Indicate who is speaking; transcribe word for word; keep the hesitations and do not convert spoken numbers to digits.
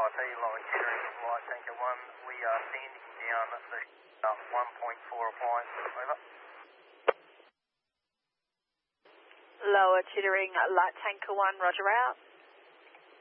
Speaker 1: T, Lower Chittering, Light Tanker one. We are sending down the uh, one point four appliance. Over.
Speaker 2: Lower Chittering, Light Tanker one, roger out.